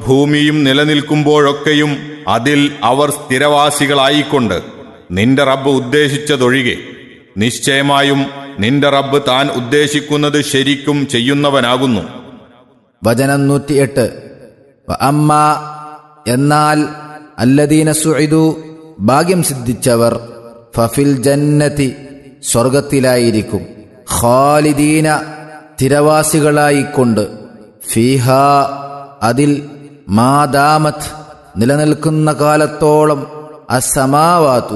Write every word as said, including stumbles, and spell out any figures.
ഭൂമിയും നിലനിൽക്കുമ്പോഴൊക്കെയും അതിൽ അവർ സ്ഥിരവാസികളായിക്കൊണ്ട് നിന്റെ റബ്ബ് ഉദ്ദേശിച്ചതൊഴികെ നിശ്ചയമായും നിന്റെ റബ്ബ് താൻ ഉദ്ദേശിക്കുന്നത് ശരിക്കും ചെയ്യുന്നവനാകുന്നു. വചനം നൂറ്റിയെട്ട്. അമ്മ എന്നാൽ അല്ലദീന സുഇദു ഭാഗ്യം സിദ്ധിച്ചവർ ഫഫിൽ ജന്നതി സ്വർഗത്തിലായിരിക്കും ഖാലിദീന സ്ഥിരവാസികളായിക്കൊണ്ട് ഫീഹ അതിൽ മാദാമത്ത് നിലനിൽക്കുന്ന കാലത്തോളം അസ്സമാവാത്തു